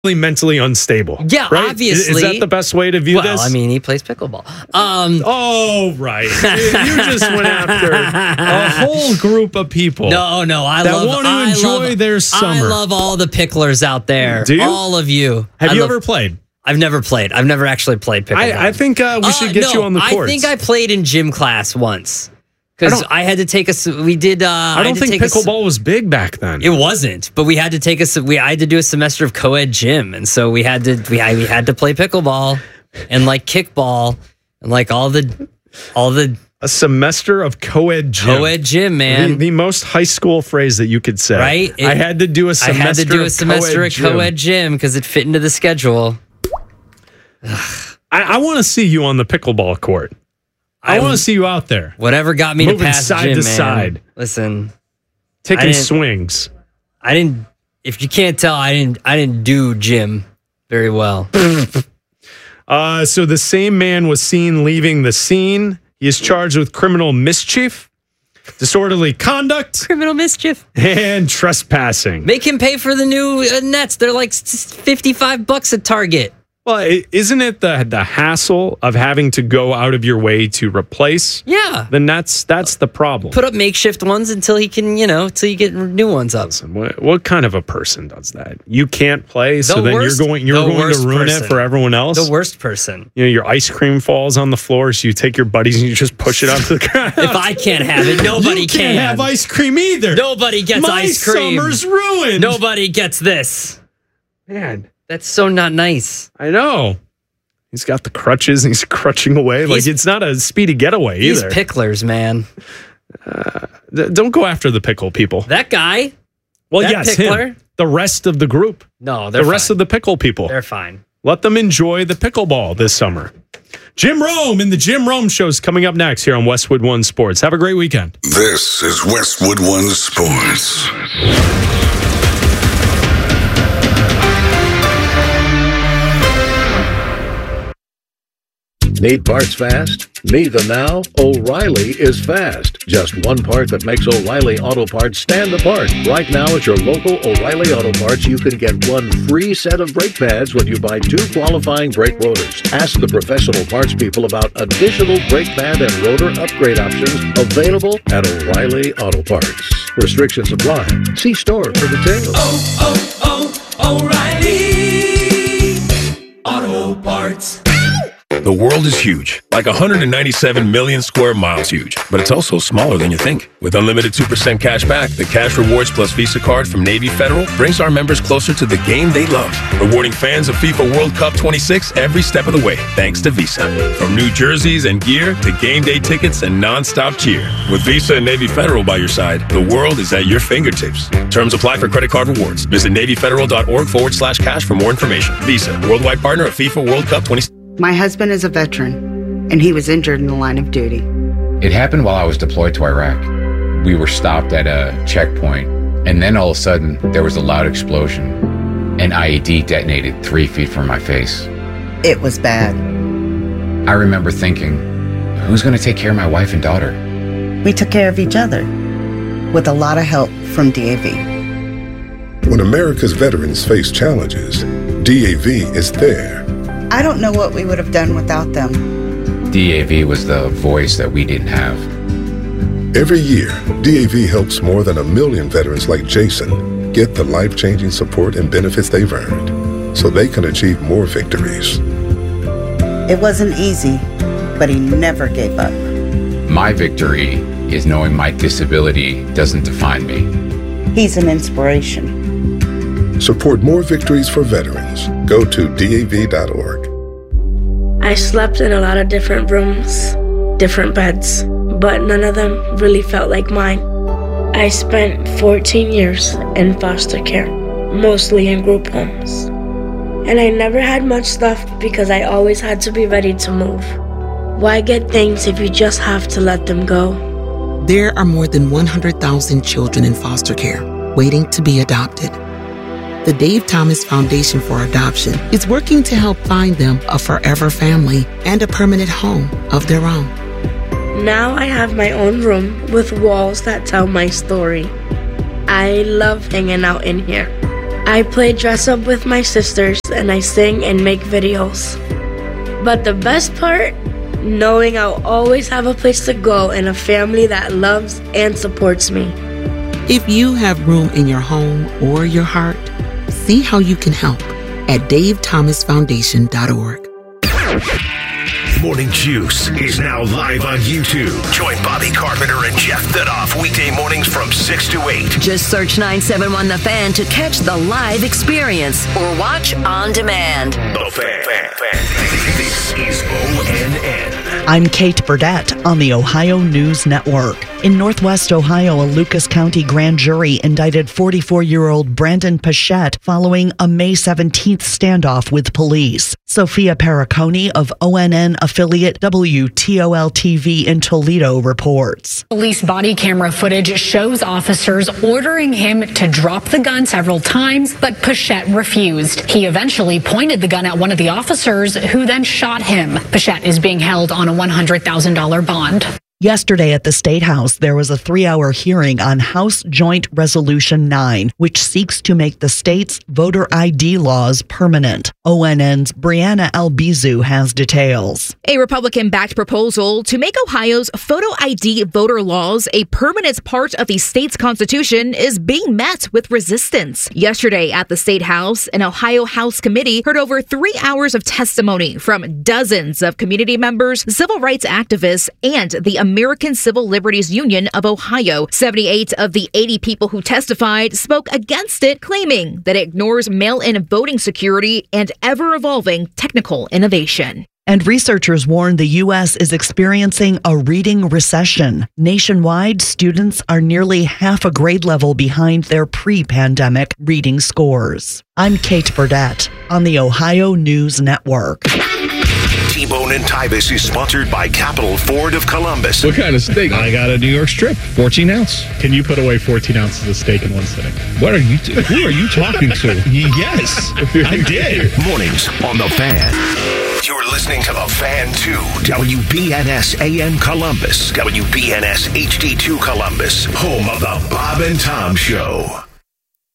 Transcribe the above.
mentally unstable. Yeah, right? obviously. Is that the best way to view this? Well, I mean, he plays pickleball. Oh, right. You just went after a whole group of people. No, I want to enjoy their summer. I love all the picklers out there. Do you? All of you. Have you ever played? I've never played. I've never actually played pickleball. I think we should get you on the courts. I think I played in gym class once. Because I had to take a. We did. I don't think pickleball was big back then. It wasn't, but we had to take I had to do a semester of co-ed gym, and so we had to play pickleball and like kickball and like all the. A semester of co-ed gym. Co-ed gym, man. The most high school phrase that you could say. Right? I had to do a semester of co-ed gym because it fit into the schedule. I want to see you on the pickleball court. I want to see you out there. Whatever got me moving to pass side gym, to man. side. Listen, taking swings. I didn't. If you can't tell, I didn't do gym very well. So the same man was seen leaving the scene. He is charged with criminal mischief, disorderly conduct, criminal mischief, and trespassing. Make him pay for the new nets. They're like $55 at Target. Well, isn't it the hassle of having to go out of your way to replace the nets? That's the problem. Put up makeshift ones until he can, until you get new ones up. Listen, what kind of a person does that? You can't play, so then you're going to ruin it for everyone else? The worst person. Your ice cream falls on the floor, so you take your buddies and you just push it onto the ground. If I can't have it, nobody can. You can't have ice cream either. Nobody gets ice cream. My summer's ruined. Nobody gets this. Man. That's so not nice. I know. He's got the crutches and he's crutching away. Like it's not a speedy getaway either. These picklers, man. Don't go after the pickle people. That guy. Well, yes, pickler. Him. The rest of the group. No, they're the rest of the pickle people. They're fine. Let them enjoy the pickleball this summer. Jim Rome and the Jim Rome Show is coming up next here on Westwood One Sports. Have a great weekend. This is Westwood One Sports. Need parts fast? Neither now. O'Reilly is fast. Just one part that makes O'Reilly Auto Parts stand apart. Right now at your local O'Reilly Auto Parts, you can get one free set of brake pads when you buy 2 qualifying brake rotors. Ask the professional parts people about additional brake pad and rotor upgrade options available at O'Reilly Auto Parts. Restrictions apply. See store for details. O'Reilly Auto Parts. The world is huge, like 197 million square miles huge, but it's also smaller than you think. With unlimited 2% cash back, the Cash Rewards Plus Visa card from Navy Federal brings our members closer to the game they love, rewarding fans of FIFA World Cup 26 every step of the way, thanks to Visa. From new jerseys and gear to game day tickets and non-stop cheer. With Visa and Navy Federal by your side, the world is at your fingertips. Terms apply for credit card rewards. Visit NavyFederal.org/cash for more information. Visa, worldwide partner of FIFA World Cup 26. My husband is a veteran, and he was injured in the line of duty. It happened while I was deployed to Iraq. We were stopped at a checkpoint, and then all of a sudden, there was a loud explosion. An IED detonated 3 feet from my face. It was bad. I remember thinking, who's going to take care of my wife and daughter? We took care of each other, with a lot of help from DAV. When America's veterans face challenges, DAV is there. I don't know what we would have done without them. DAV was the voice that we didn't have. Every year, DAV helps more than 1 million veterans like Jason get the life-changing support and benefits they've earned so they can achieve more victories. It wasn't easy, but he never gave up. My victory is knowing my disability doesn't define me. He's an inspiration. Support more victories for veterans. Go to DAV.org. I slept in a lot of different rooms, different beds, but none of them really felt like mine. I spent 14 years in foster care, mostly in group homes. And I never had much stuff because I always had to be ready to move. Why get things if you just have to let them go? There are more than 100,000 children in foster care waiting to be adopted. The Dave Thomas Foundation for Adoption is working to help find them a forever family and a permanent home of their own. Now I have my own room with walls that tell my story. I love hanging out in here. I play dress up with my sisters and I sing and make videos. But the best part, knowing I'll always have a place to go and a family that loves and supports me. If you have room in your home or your heart, see how you can help at davethomasfoundation.org. Morning Juice is now live on YouTube. Join Bobby Carpenter and Jeff Thidoff weekday mornings from 6 to 8. Just search 971 The Fan to catch the live experience or watch on demand. The Fan. This is ONN. I'm Kate Burdett on the Ohio News Network. In Northwest Ohio, a Lucas County grand jury indicted 44-year-old Brandon Pichette following a May 17th standoff with police. Sophia Perricone of ONN affiliate WTOL-TV in Toledo reports. Police body camera footage shows officers ordering him to drop the gun several times, but Pichette refused. He eventually pointed the gun at one of the officers, who then shot him. Pichette is being held on a $100,000 bond. Yesterday at the State House, there was a 3-hour hearing on House Joint Resolution 9, which seeks to make the state's voter ID laws permanent. ONN's Brianna Albizu has details. A Republican-backed proposal to make Ohio's photo ID voter laws a permanent part of the state's constitution is being met with resistance. Yesterday at the State House, an Ohio House committee heard over 3 hours of testimony from dozens of community members, civil rights activists, and the American Civil Liberties Union of Ohio. 78 of the 80 people who testified spoke against it, claiming that it ignores mail-in voting security and ever-evolving technical innovation. And researchers warn the U.S. is experiencing a reading recession. Nationwide, students are nearly half a grade level behind their pre-pandemic reading scores. I'm Kate Burdett on the Ohio News Network. T-Bone and Tybus is sponsored by Capital Ford of Columbus. What kind of steak? I got a New York strip, 14 ounce. Can you put away 14 ounces of steak in one sitting? What are you? Who are you talking to? Yes, I did. Mornings on The Fan. You're listening to The Fan 2, WBNS AM Columbus, WBNS HD2 Columbus, home of the Bob and Tom Show.